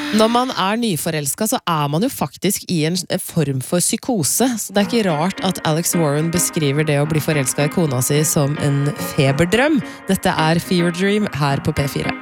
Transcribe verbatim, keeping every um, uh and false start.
Når man er nyforelsket, så er man jo faktisk i en form for psykose. Så det er ikke rart at Alex Warren beskriver det å bli forelsket i kona si som en feberdrøm. Dette er Fever Dream her på P fire.